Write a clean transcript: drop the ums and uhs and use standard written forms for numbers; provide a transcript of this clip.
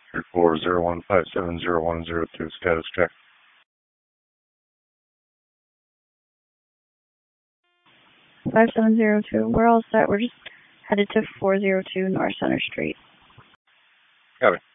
3401570102, status check. $5702. We're all set. We're just headed to 402 North Center Street. Copy.